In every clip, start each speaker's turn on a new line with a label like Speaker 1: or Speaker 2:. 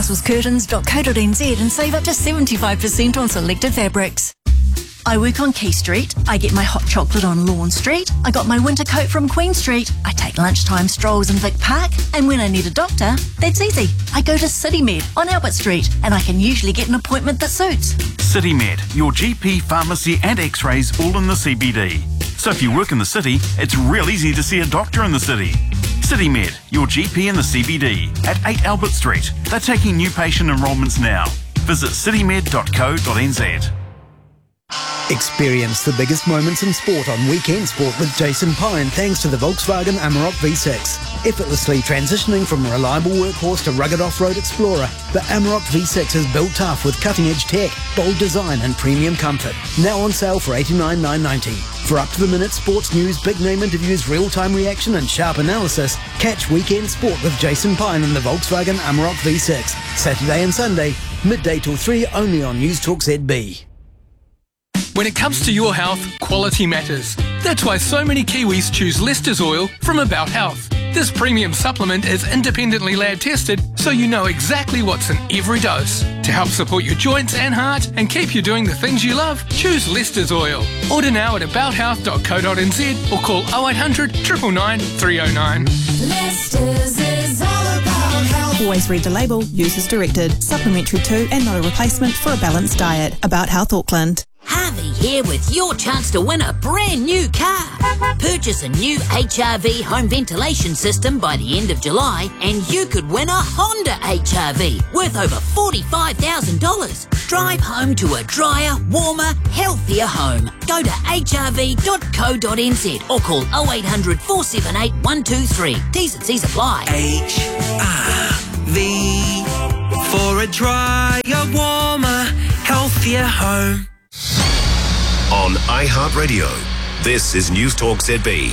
Speaker 1: castlescurtains.co.nz and save up to 75% on selected fabrics. I work on Key Street. I get my hot chocolate on Lawn Street. I got my winter coat from Queen Street. I take lunchtime strolls in Vic Park. And when I need a doctor, that's easy. I go to CityMed on Albert Street, and I can usually get an appointment that suits.
Speaker 2: CityMed, your GP, pharmacy and x-rays all in the CBD. So if you work in the city, it's real easy to see a doctor in the city. CityMed, your GP in the CBD at 8 Albert Street. They're taking new patient enrolments now. Visit citymed.co.nz.
Speaker 3: Experience the biggest moments in sport on Weekend Sport with Jason Pine thanks to the Volkswagen Amarok V6. Effortlessly transitioning from a reliable workhorse to rugged off-road explorer, the Amarok V6 is built tough with cutting-edge tech, bold design and premium comfort. Now on sale for $89,990. For up-to-the-minute sports news, big-name interviews, real-time reaction and sharp analysis, catch Weekend Sport with Jason Pine and the Volkswagen Amarok V6. Saturday and Sunday, midday till 3, only on News Talk ZB.
Speaker 4: When it comes to your health, quality matters. That's why so many Kiwis choose Lester's Oil from About Health. This premium supplement is independently lab tested, so you know exactly what's in every dose. To help support your joints and heart and keep you doing the things you love, choose Lester's Oil. Order now at abouthealth.co.nz or call 0800 999 309.
Speaker 5: Lester's is all about health.
Speaker 6: Always read the label, use as directed. Supplementary to and not a replacement for a balanced diet. About Health Auckland.
Speaker 7: Harvey here with your chance to win a brand new car. Purchase a new HRV home ventilation system by the end of July and you could win a Honda HRV worth over $45,000. Drive home to a drier, warmer, healthier home. Go to hrv.co.nz or call 0800 478 123. T's and C's apply.
Speaker 8: HRV for a drier, warmer, healthier home.
Speaker 9: On iHeartRadio, this is News Talk ZB.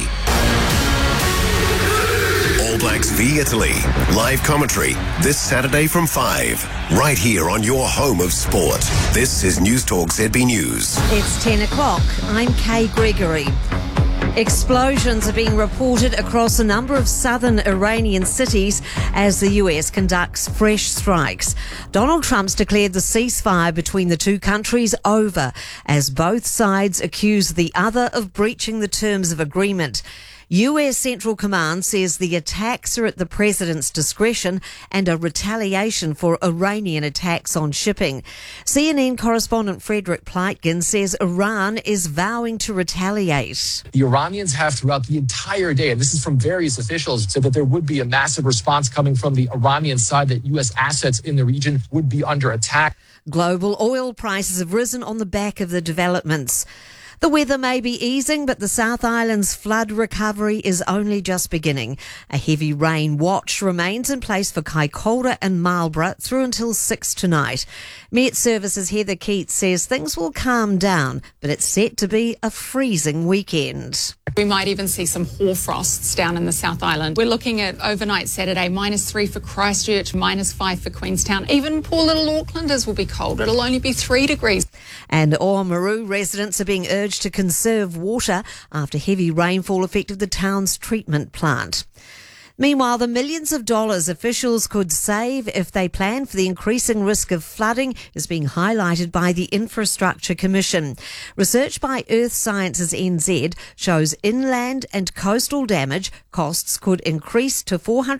Speaker 9: All Blacks v Italy, live commentary this Saturday from 5, right here on your home of sport. This is News Talk ZB News.
Speaker 10: It's 10 o'clock. I'm Kay Gregory. Explosions are being reported across a number of southern Iranian cities as the US conducts fresh strikes. Donald Trump's declared the ceasefire between the two countries over as both sides accuse the other of breaching the terms of agreement. US Central Command says the attacks are at the president's discretion and a retaliation for Iranian attacks on shipping. CNN correspondent Frederick Pleitgen says Iran is vowing to retaliate.
Speaker 11: The Iranians have throughout the entire day, and this is from various officials, said that there would be a massive response coming from the Iranian side, that US assets in the region would be under attack.
Speaker 10: Global oil prices have risen on the back of the developments. The weather may be easing, but the South Island's flood recovery is only just beginning. A heavy rain watch remains in place for Kaikoura and Marlborough through until 6 tonight. Met Services Heather Keats says things will calm down, but it's set to be a freezing weekend.
Speaker 12: We might even see some hoarfrosts down in the South Island. We're looking at overnight Saturday, -3 for Christchurch, -5 for Queenstown. Even poor little Aucklanders will be cold. It'll only be 3 degrees.
Speaker 10: And Oamaru residents are being urged to conserve water after heavy rainfall affected the town's treatment plant. Meanwhile, the millions of dollars officials could save if they plan for the increasing risk of flooding is being highlighted by the Infrastructure Commission. Research by Earth Sciences NZ shows inland and coastal damage costs could increase to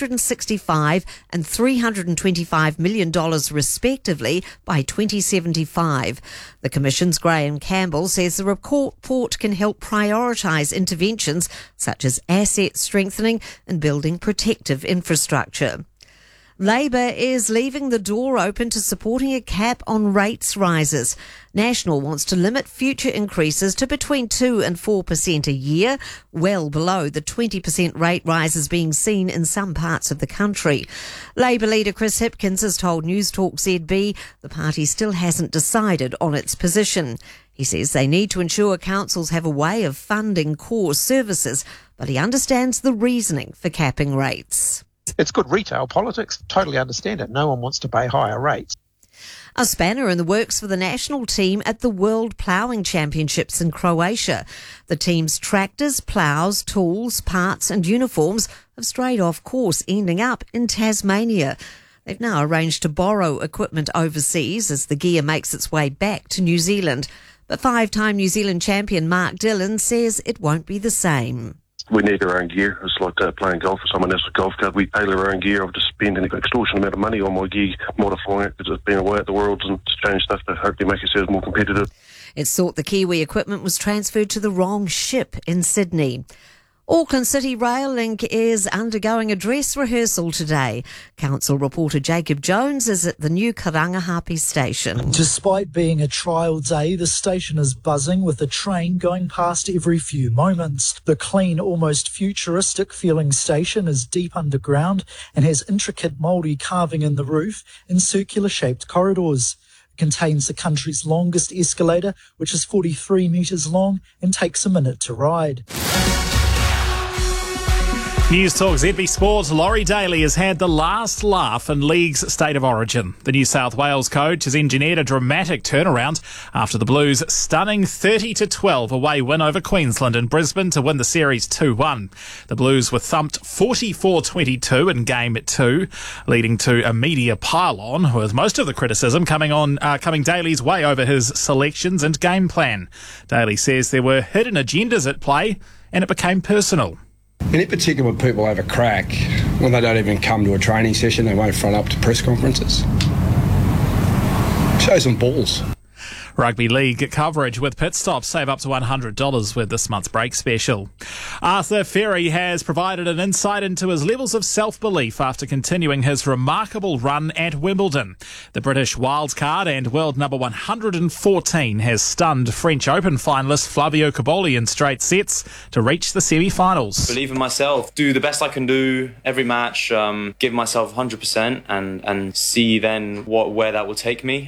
Speaker 10: $465 and $325 million respectively by 2075. The Commission's Graham Campbell says the report can help prioritise interventions such as asset strengthening and building protective infrastructure. Labor is leaving the door open to supporting a cap on rates rises. National wants to limit future increases to between 2 and 4% a year, well below the 20% rate rises being seen in some parts of the country. Labor leader Chris Hipkins has told News Talk ZB the party still hasn't decided on its position. He says they need to ensure councils have a way of funding core services, but he understands the reasoning for capping rates.
Speaker 13: It's good retail politics. Totally understand it. No one wants to pay higher rates.
Speaker 10: A spanner in the works for the national team at the World Ploughing Championships in Croatia. The team's tractors, ploughs, tools, parts and uniforms have strayed off course, ending up in Tasmania. They've now arranged to borrow equipment overseas as the gear makes its way back to New Zealand. But five-time New Zealand champion Mark Dillon says it won't be the same.
Speaker 14: We need our own gear. It's like playing golf for someone else's golf cart. We tailor our own gear. I've just spent an extortionate amount of money on my gear, modifying it because it's been away at the Worlds and to change stuff to hopefully make ourselves more competitive.
Speaker 10: It's thought the Kiwi equipment was transferred to the wrong ship in Sydney. Auckland City Rail Link is undergoing a dress rehearsal today. Council reporter Jacob Jones is at the new Karangahape station.
Speaker 15: Despite being a trial day, the station is buzzing with a train going past every few moments. The clean, almost futuristic-feeling station is deep underground and has intricate Māori carving in the roof and circular-shaped corridors. It contains the country's longest escalator, which is 43 metres long and takes a minute to ride.
Speaker 16: News Talk ZB Sports. Laurie Daly has had the last laugh in League's State of Origin. The New South Wales coach has engineered a dramatic turnaround after the Blues' stunning 30-12 away win over Queensland in Brisbane to win the series 2-1. The Blues were thumped 44-22 in Game 2, leading to a media pile-on, with most of the criticism coming Daly's way over his selections and game plan. Daly says there were hidden agendas at play and it became personal.
Speaker 17: And in particular when people overcrack, when they don't even come to a training session, they won't front up to press conferences. Show some balls.
Speaker 16: Rugby League coverage with pit stops. Save up to $100 with this month's break special. Arthur Ferry has provided an insight into his levels of self-belief after continuing his remarkable run at Wimbledon. The British wildcard and world number 114 has stunned French Open finalist Flavio Cobolli in straight sets to reach the semi-finals.
Speaker 18: Believe in myself, do the best I can do every match, give myself 100% and see then where that will take me.